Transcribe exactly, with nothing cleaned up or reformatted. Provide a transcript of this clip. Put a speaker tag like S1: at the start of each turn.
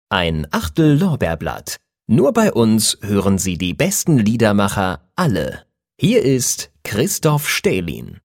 S1: Ein Achtel Lorbeerblatt. Nur bei uns hören Sie die besten Liedermacher alle. Hier ist Christoph Stählin.